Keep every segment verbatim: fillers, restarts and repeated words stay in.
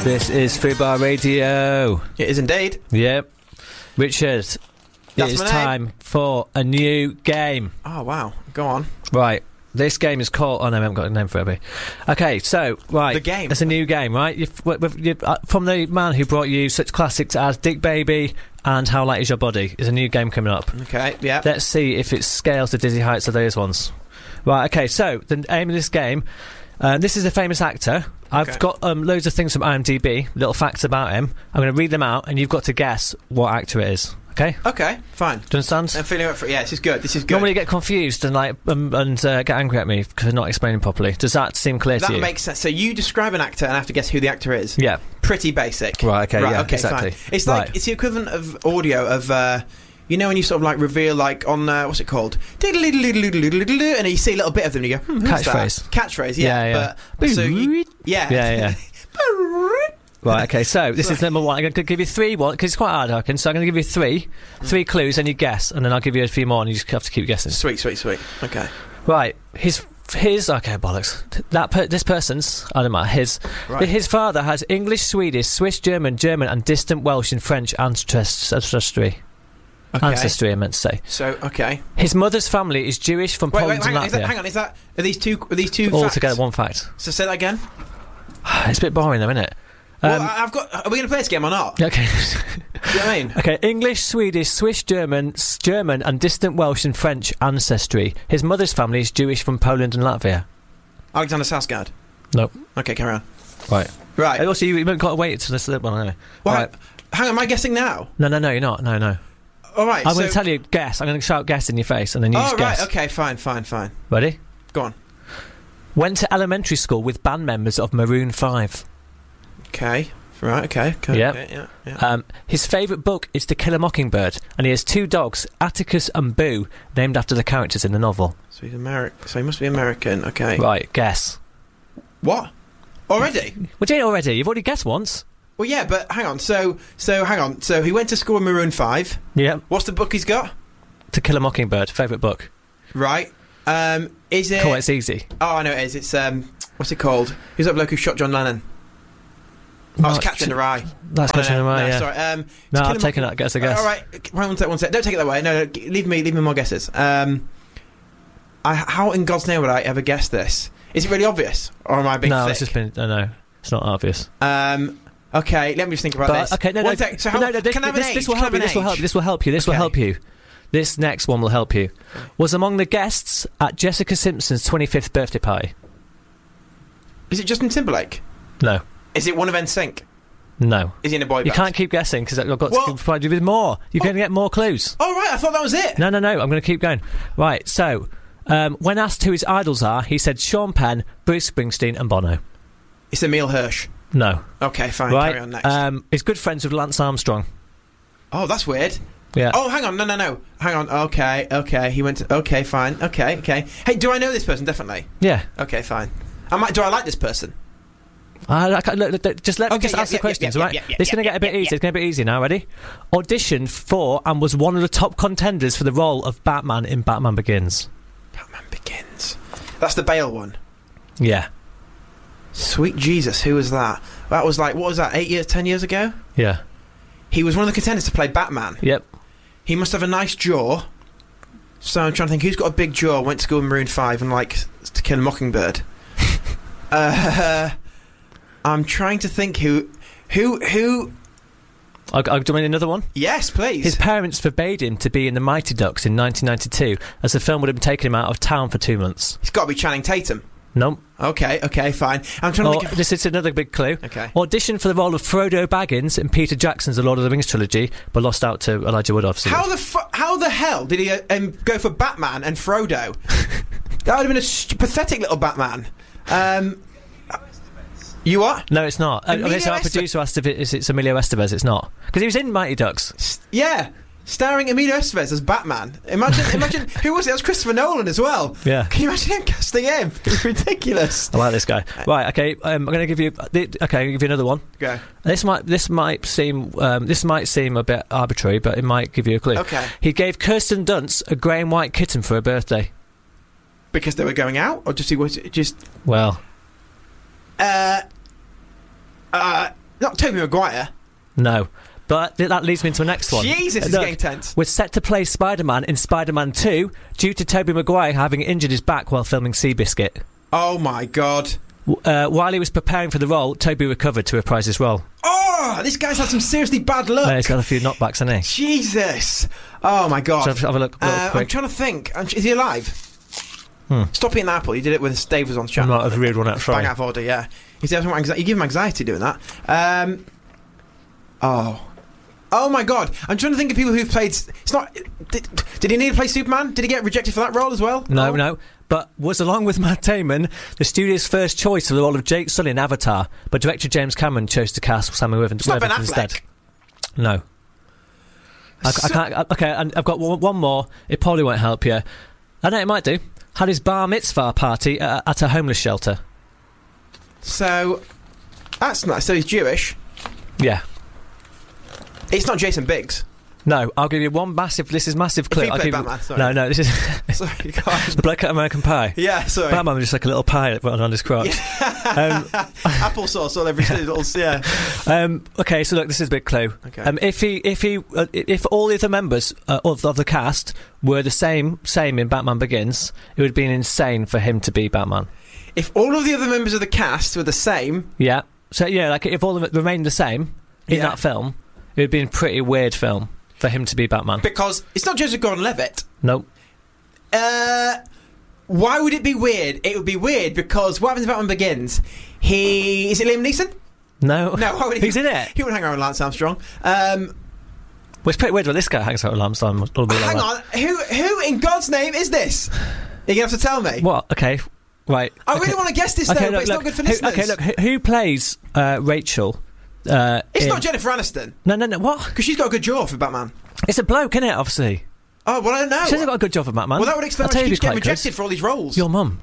This is Fubar Radio. It is indeed. Yep. Richard, That's it is my name. time for a new game. Oh, wow. Go on. Right. This game is called... Oh, no, I haven't got a name for it. have we? Okay, so, right. The game. It's a new game, right? You've, you've, you've, uh, from the man who brought you such classics as Dick Baby and How Light Is Your Body, is a new game coming up. Okay, yeah. Let's see if it scales the dizzy heights of those ones. Right, okay, so the aim of this game... Uh, this is a famous actor. I've Okay. got um, loads of things from IMDb, little facts about him. I'm going to read them out, and you've got to guess what actor it is. Okay? Okay, fine. Do you understand? I'm feeling up for it. Yeah, this is good. This is good. Normally you get confused and like um, and uh, get angry at me because I'm not explaining properly. Does that seem clear that to you? makes sense. So you describe an actor and I have to guess who the actor is. Yeah. Pretty basic. Right, okay, yeah, okay, exactly. Fine. It's like, Right. it's the equivalent of audio of, uh, you know when you sort of like reveal like on, uh, what's it called? And you see a little bit of them and you go, hmm, who's Catchphrase. that? Catchphrase, yeah. Yeah, yeah. But, so you, yeah. Yeah, yeah. Right, okay, so this is number one. I'm going to give you three, one because it's quite hard, I reckon. So I'm going to give you three, three clues, and you guess, and then I'll give you a few more, and you just have to keep guessing. Sweet, sweet, sweet. Okay. Right, his his okay, bollocks. That per, this person's I don't know his. Right. His father has English, Swedish, Swiss, German, German, and distant Welsh and French ancestry. Okay. Ancestry, I meant to say. So, okay. His mother's family is Jewish from Wait, Poland wait, hang and on. Is that, Latvia. hang on, is that, are these two, are these two All facts? together, one fact. So say that again. It's a bit boring, though, isn't it? Well, Um, I- I've got, are we going to play this game or not? okay. Do you know what I mean? Okay, English, Swedish, Swiss, German, s- German, and distant Welsh and French ancestry. His mother's family is Jewish from Poland and Latvia. Alexander Skarsgård. Nope. Okay, carry on. Right. Right. And also, you, you've got to wait until this third one, anyway. Well, Right. hang on, am I guessing now? No, no, no, you're not. No, no. All right. I'm so, going to tell you, guess. I'm going to shout guess in your face, and then you Oh, just right. guess. Okay, fine, fine, fine. Ready? Go on. Went to elementary school with band members of Maroon five. Okay. Right, okay. okay Yeah. okay, yeah, yeah. Um, his favourite book is To Kill a Mockingbird, and he has two dogs, Atticus and Boo, named after the characters in the novel. So he's American. So he must be American. Okay. Right, guess. What? Already? Well, you already. You've already guessed once. Well, yeah, but hang on. So, so hang on. So he went to school with Maroon five. Yeah. What's the book he's got? To Kill a Mockingbird, favourite book. Right. Um, is it? Cool, it's easy. Oh, I know it is. It's um, what's it called? Who's that bloke who shot John Lennon? Oh, it's No, Catcher in the Rye. That's Oh, Catcher in no, the Rye, no, yeah. Sorry. Um, No, To Kill I've a taken Mock- that. Guess a guess. All right. One sec. One sec. Don't take it that way. No, no. g- Leave me. Leave me more guesses. Um, I, how in God's name would I ever guess this? Is it really obvious, or am I being no, thick? it's just been. No, no, it's not obvious. Um. Okay. Let me just think about But this. okay, no, One no, sec. So how, no, no, this, can I have an this, age? this will Can I help have you. an This will help age? you. This will help you. This will Okay. help you. This next one will help you. Was among the guests at Jessica Simpson's twenty-fifth birthday party. Is it Justin Timberlake? No, Is it one of N Sync? no. Is he in a boy band? You can't keep guessing because I've got Well- to provide you with more. You're Oh. going to get more clues. Oh right, I thought that was it. No, no, no. I'm going to keep going. Right. So, um, when asked who his idols are, he said Sean Penn, Bruce Springsteen, and Bono. It's Emile Hirsch. No. Okay, fine. Right. Carry on next. Um, he's good friends with Lance Armstrong. oh, that's weird. Yeah. Oh, hang on. No, no, no. Hang on. Okay, okay. He went to... Okay, fine. Okay, okay. Hey, do I know this person? Definitely. Yeah. Okay, fine. I might, do I like this person? Uh, I can't- look, look, look, just let me Okay, just yeah, ask yeah, the questions, yeah, right? yeah, yeah, This is yeah, going to get a bit yeah, easy. It's going to be easy now. Ready? Auditioned for and was one of the top contenders for the role of Batman in Batman Begins. Batman Begins. That's the Bale one. Yeah. Sweet Jesus, who was that? That was like, what was that, eight years, ten years ago? Yeah. He was one of the contenders to play Batman. Yep. He must have a nice jaw. So I'm trying to think, who's got a big jaw, went to school in Maroon five and like To Kill a Mockingbird? uh, I'm trying to think who... Who... Who... I'll, I'll do another one. Yes, please. His parents forbade him to be in The Mighty Ducks in nineteen ninety-two, as the film would have taken him out of town for two months. It's got to be Channing Tatum. Nope. Okay, okay, fine. I'm trying to Or, think of... this is another big clue. Okay. Auditioned for the role of Frodo Baggins in Peter Jackson's The Lord of the Rings trilogy, but lost out to Elijah Wood, obviously. How the fu- How the hell did he uh, um, go for Batman and Frodo? That would have been a st- pathetic little Batman. Um, you what? No, it's not. Uh, Emilio okay, so our Estevez. producer asked if it, is it's Emilio Estevez. It's not. Because he was in Mighty Ducks. S- yeah, starring Emilio Estevez as Batman. Imagine, imagine who was it? That was Christopher Nolan as well. Yeah. Can you imagine him casting him? It's ridiculous. I like this guy. Right, okay, um, I'm going to give you... Okay, I'll give you another one. Go. This might this might seem um, this might seem a bit arbitrary, but it might give you a clue. Okay. He gave Kirsten Dunst a grey and white kitten for her birthday. Because they were going out, or just he was just Well, uh uh. Tobey Maguire. No. But th- that leads me into the next one. Jesus, it's Look, getting tense. was set to play Spider-Man in Spider-Man two due to Tobey Maguire having injured his back while filming Seabiscuit. Oh my god. Uh, while he was preparing for the role, Toby recovered to reprise his role. Oh, this guy's had some seriously bad luck. Uh, he's got a few knockbacks, hasn't he? Jesus. Oh my god. So have, have a look. look Uh, quick. I'm trying to think. I'm, is he alive? Hmm. Stop eating the apple. You did it when Dave was on chat. I'm not a weird one out. Sorry. Bang out of order, yeah. He says, you give him anxiety doing that. Um, oh. Oh my god. I'm trying to think of people who've played... It's not... Did, did he need to play Superman? Did he get rejected for that role as well? No, oh. no. But was, along with Matt Damon, the studio's first choice for the role of Jake Sully in Avatar, but director James Cameron chose to cast Samuel Worthington It's not Ben Affleck. instead. No. I, I can't... I, okay, and I've got one, one more. It probably won't help you. I know it might do. Had his bar mitzvah party uh, at a homeless shelter. So... That's nice. So he's Jewish. Yeah. It's not Jason Biggs. No, I'll give you one massive... This is massive clue. If he I'll played give you- Batman, sorry. No, no, this is... Sorry, God. the bloke at American Pie. Yeah, sorry. Batman was just like a little pie that went on his crotch. um, Applesauce all every little... Yeah. um, okay, so look, this is a big clue. Okay. Um, if he, if he, uh, if all the other members uh, of, of the cast were the same, same in Batman Begins, it would have been insane for him to be Batman. If all of the other members of the cast were the same... Yeah. So yeah, like if all of it remained the same in Yeah. that film, it would have been a pretty weird film for him to be Batman. Because it's not Joseph Gordon-Levitt. Nope. Uh, why would it be weird? It would be weird because what happens in Batman Begins? He is it Liam Neeson? No. No, why would he, he's in it. He would hang around with Lance Armstrong. Um, Well, it's pretty weird when this guy hangs out with Lance Armstrong. It'll be like hang that. on, who who in God's name is this? You're gonna have to tell me. What? Okay. Right. I okay. really want to guess this though, Okay, but look, it's look, not good for who, listeners. okay, look, who, who plays uh, Rachel? Uh, it's in- not Jennifer Aniston No, no, no. What? because she's got a good jaw for Batman. It's a bloke, isn't it? Obviously. Oh well, I don't know. She hasn't got a good job for Batman. Well, that would explain I'll why tell she you keeps who's getting quite rejected for all these roles. good. Your mum.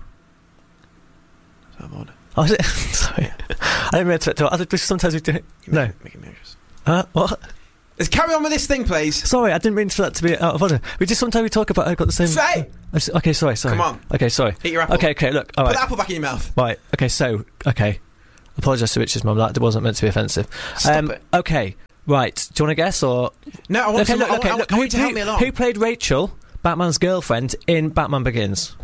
Oh, is it? Sorry. I didn't mean to. to I think sometimes we do. No. Making me anxious. Uh, what? Let's carry on with this thing, please. Sorry, I didn't mean for that to be out of order. We just sometimes we talk about. I've got the same. Say. I just- Okay, sorry, sorry. Come on. Okay, sorry. Eat your apple. Okay, okay. Look. All Put right. the apple back in your mouth. Right. Okay. So. Okay. Apologise to Richard's mum. That wasn't meant to be offensive. Stop um, it. Okay. Right. Do you want to guess or? No, I want, Okay. some, Look. I, Okay. I, Look. I want Who, you to help who- me along. who played Rachel, Batman's girlfriend, in Batman Begins?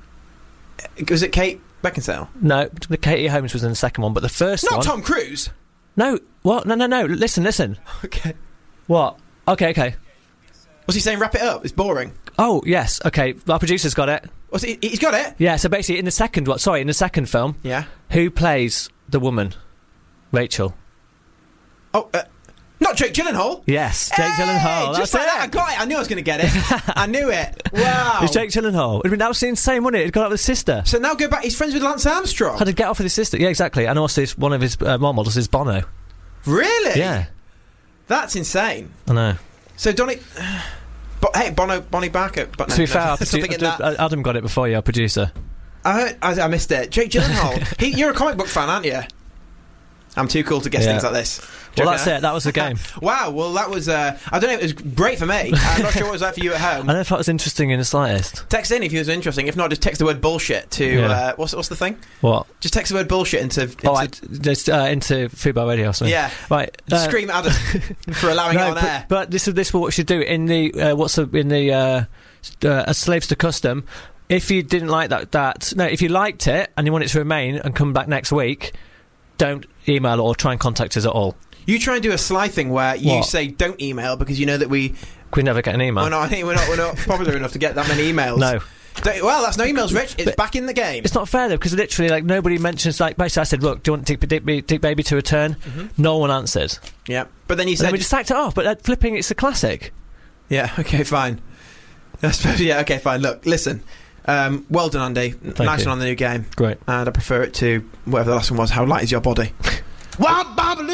Was it Kate Beckinsale? No, the Katie Holmes was in the second one, but the first Not one. Tom Cruise. No. What? No. No. No. Listen. Listen. Okay. What? Okay. Okay. Was he saying wrap it up? It's boring. Oh yes. Okay. Our producer's got it. Was he, he's got it. Yeah. So basically, in the second what? Sorry, in the second film, Yeah. who plays the woman, Rachel? Oh, uh, not Jake Gyllenhaal. Yes, Jake Hey, Gyllenhaal. Just That's like that, I it. got it. I knew I was going to get it. I knew it. Wow. It's Jake Gyllenhaal. I mean, that was insane, wasn't it? It got out with his sister. So now go back. He's friends with Lance Armstrong. Had to get off with his sister. Yeah, exactly. And also, his, one of his uh, role models is Bono. Really? Yeah, That's insane. I know. So Donny. But hey, Bono, Bonnie Barker. But no, to be no, fair, our there's produ- something in that. Adam got it before you, our producer. I, heard, I, I missed it. Jake Gyllenhaal. he, you're a comic book fan, aren't you? I'm too cool to guess Yeah. things like this. Well, Joking, that's huh? it. That was the game. Wow. Well, that was. Uh, I don't know. It was great for me. I'm not sure what it was like for you at I home. don't know if that was interesting in the slightest. Text in if it was interesting. If not, just text the word bullshit to. Yeah. Uh, what's what's the thing? What? Just text the word bullshit into. into Oh, I, just uh, into Football Radio or something. yeah. Right. uh, Scream at Adam for allowing no, it on but, air. but this is this is what we should do in the uh, what's the, in the uh, uh, as slaves to custom. If you didn't like that, that no, if you liked it and you want it to remain and come back next week, don't email or try and contact us at all. You try and do a sly thing where you What? say don't email because you know that we We never get an email. we're not we're not we're not popular enough to get that many emails. No, Don't- well, that's no emails, Rich. It's But- back in the game. it's not fair though because literally like nobody mentions like basically I said look do you want Dick, Dick, Dick Baby to return? Mhm. No one answered. Yeah, but then you And then said we just sacked it off. But uh, flipping, it's a classic. yeah. Okay, fine. I suppose, yeah. Okay, fine. Look, listen. Um, well done, Andy. N- nice you. one on the new game, Great. and I prefer it to whatever the last one was. How light is your body?